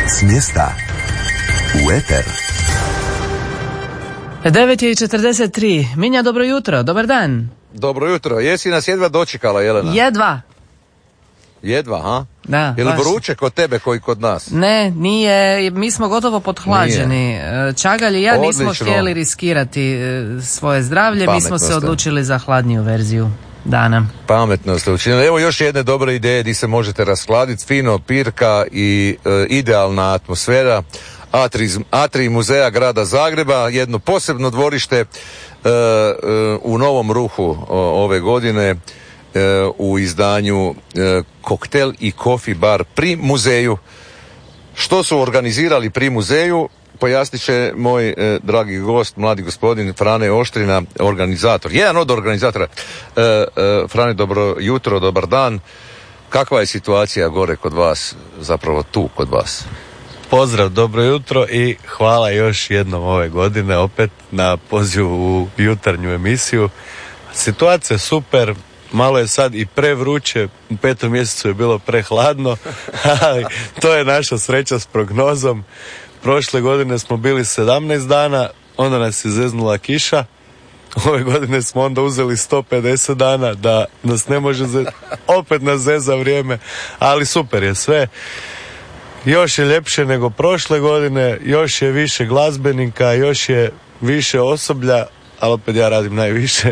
S mjesta u eter. 9:43. Minja, dobro jutro, dobar dan. Dobro jutro, jesi nas jedva dočekala, Jelena? Jedva, ha? Da, je li baš. vruće kod tebe koji kod nas? Ne, nije, mi smo gotovo pothlađeni. Čagalj i ja nismo Odlično. htjeli riskirati svoje zdravlje, Pametno mi smo se ste. odlučili za hladniju verziju dana. Pametno ste učinili. Evo još jedne dobre ideje gdje se možete raskladiti. Fino, pirka i idealna atmosfera. Atrij muzeja grada Zagreba, jedno posebno dvorište u novom ruhu ove godine u izdanju Koktel i Coffee Bar pri muzeju. Što su organizirali pri muzeju, pojasnit će moj dragi gost, mladi gospodin Frane Oštrina, organizator, jedan od organizatora. Frane, dobro jutro, dobar dan. Kakva je situacija gore kod vas, zapravo tu kod vas? Pozdrav, dobro jutro i hvala još jednom ove godine opet na pozivu u jutarnju emisiju. Situacija je super, malo je sad i prevruće, u 5. mjesecu je bilo prehladno, ali to je naša sreća s prognozom. Prošle godine smo bili 17 dana, onda nas je zeznula kiša. Ove godine smo onda uzeli 150 dana da nas ne može opet nas zeza vrijeme, ali super je sve. Još je ljepše nego prošle godine, još je više glazbenika, još je više osoblja, ali opet ja radim najviše.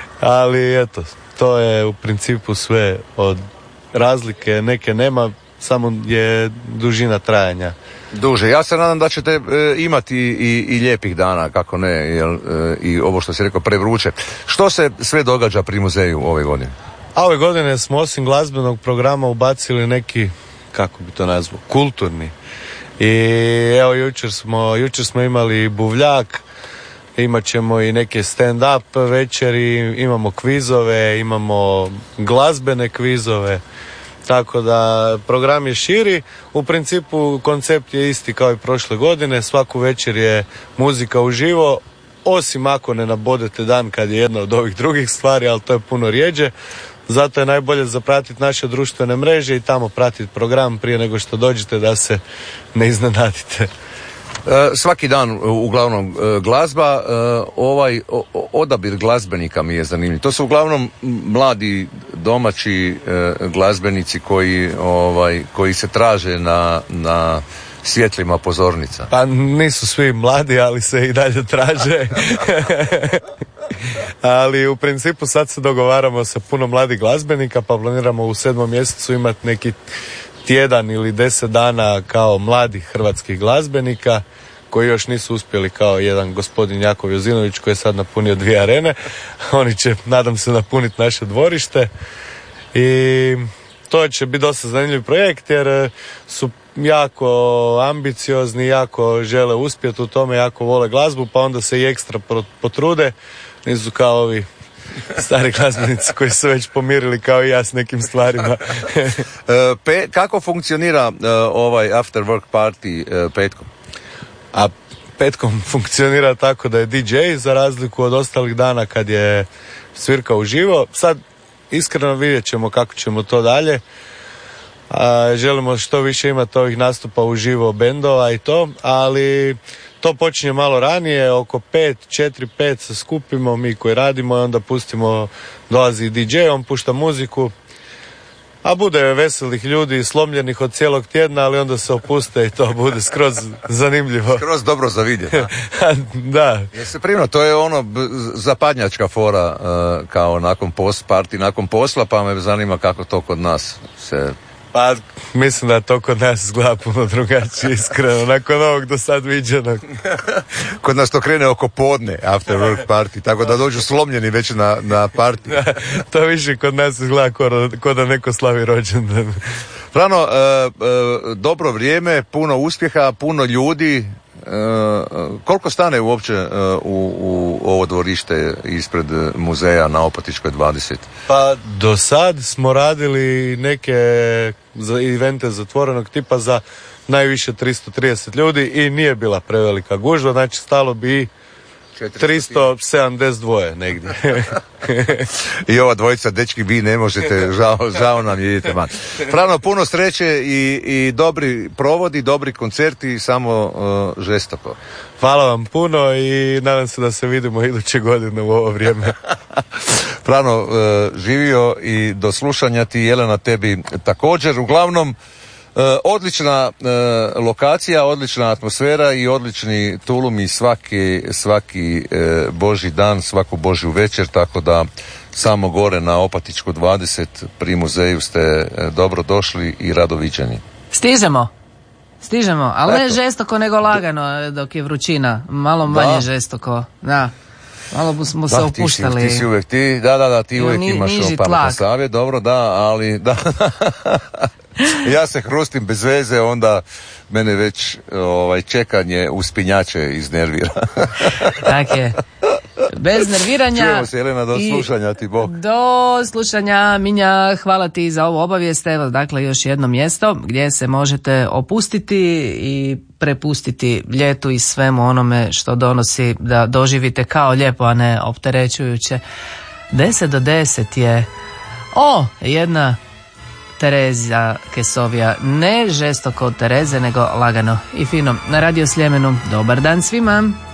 Ali eto, to je u principu sve. Od razlike neke nema, samo je dužina trajanja. Duže. Ja se nadam da ćete imati i lijepih dana, kako ne, i ovo što si rekao, prevruće. Što se sve događa pri muzeju ove godine? A ove godine smo osim glazbenog programa ubacili neki, kako bi to nazvao, kulturni. I evo jučer smo imali buvljak, imat ćemo i neke stand-up večeri, imamo kvizove, imamo glazbene kvizove, tako da program je širi. U principu koncept je isti kao i prošle godine, svaku večer je muzika uživo, osim ako ne nabodete dan kad je jedna od ovih drugih stvari, ali to je puno rjeđe. Zato je najbolje zapratiti naše društvene mreže i tamo pratiti program prije nego što dođete da se ne iznenadite. Svaki dan uglavnom glazba, ovaj odabir glazbenika mi je zanimljiv. To su uglavnom mladi domaći glazbenici koji se traže na svjetlima pozornica. Pa nisu svi mladi, ali se i dalje traže. Ali u principu sad se dogovaramo sa puno mladih glazbenika, pa planiramo u 7. mjesecu imati neki tjedan ili 10 dana kao mladih hrvatskih glazbenika koji još nisu uspjeli, kao jedan gospodin Jakov Jozinović koji je sad napunio 2 arene. Oni će, nadam se, napuniti naše dvorište i to će biti dosta zanimljiv projekt jer su jako ambiciozni, jako žele uspjeti u tome, jako vole glazbu, pa onda se i ekstra potrude. Nisu kao ovi stari glazbenici koji su već pomirili kao i ja s nekim stvarima. Kako funkcionira ovaj after work party petkom? A petkom funkcionira tako da je DJ, za razliku od ostalih dana kad je svirka uživo. Sad iskreno vidjet ćemo kako ćemo to dalje. Želimo što više imati ovih nastupa uživo bendova i to, ali to počinje malo ranije, oko 4-5 se skupimo mi koji radimo i onda pustimo, dolazi DJ, on pušta muziku, a bude veselih ljudi, slomljenih od cijelog tjedna, ali onda se opuste i to bude skroz zanimljivo. Skroz dobro za vidjeti. Da. Jeste primno, to je ono zapadnjačka fora kao nakon party, nakon posla, pa me zanima kako to kod nas se... Pa mislim da to kod nas izgleda puno drugačije, iskreno, nakon ovog do sad viđenog. Kod nas to krene oko podne, after work party, tako da dođu slomljeni već na party. To više kod nas izgleda ko da neko slavi rođendan. Frano, dobro vrijeme, puno uspjeha, puno ljudi. Koliko stane uopće u ovo dvorište ispred muzeja na Opotičkoj 20? Pa do sad smo radili neke evente zatvorenog tipa za najviše 330 ljudi i nije bila prevelika gužva, znači stalo bi 372 negdje. I ova dvojica, dečki, vi ne možete, žao nam je, idete van. Frano, puno sreće i dobri provodi, dobri koncerti, samo žestoko. Hvala vam puno i nadam se da se vidimo iduće godine u ovo vrijeme. Frano, živio i do slušanja ti, Jelena tebi također. Uglavnom, odlična lokacija, odlična atmosfera i odlični tulumi svaki Božji dan, svaku Božju večer, tako da samo gore na Opatičku 20 pri muzeju ste dobro došli i rado viđeni. Stižemo, ali ne žestoko nego lagano dok je vrućina, malo manje žestoko, da. Malo smo se opuštali. Ti si uvijek, ti uvijek imaš pametan savjet, dobro, da, ali da. Ja se hrustim bez veze, onda mene već čekanje uspinjače iznervira. Tak je. Bez nerviranja. Čujemo se, Jelena, do slušanja ti, Bog. Do slušanja, Minja, hvala ti za ovu obavijest. Evo, dakle, još jedno mjesto gdje se možete opustiti i prepustiti ljetu i svemu onome što donosi da doživite kao lijepo, a ne opterećujuće. 10 do 10 je jedna Tereza Kesovija, ne žestoko od Tereze, nego lagano i fino. Na Radio Sljemenu, dobar dan svima.